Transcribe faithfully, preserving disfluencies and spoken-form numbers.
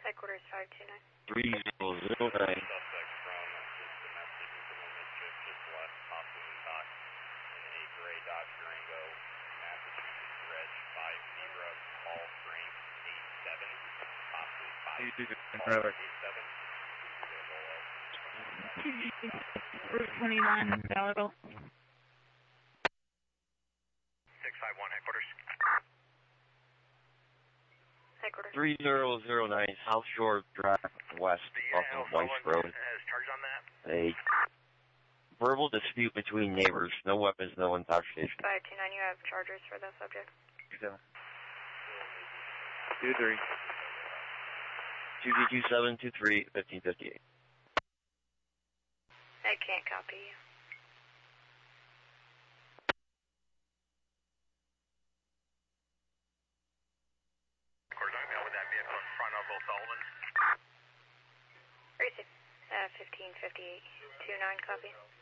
Headquarters five two nine. three zero zero nine. Suspect from this domestic is in the midship just west, possibly caught in a gray Dodge Durango, Massachusetts Reg five Zebra, call strength eight seven, possibly five eight seven. Route twenty-one, Belleville. six five one, headquarters. Headquarters. three zero zero nine South Shore Drive West off of Weiss Road. Has charge on that. A verbal dispute between neighbors. No weapons, no intoxication. five two nine, you have chargers for the subject. Two seven. Two three. Two two two seven two three fifteen fifty eight. I can't copy you. Would that be in front of O'Sullivan? Receive. Uh, fifteen fifty-eight. two nine, copy.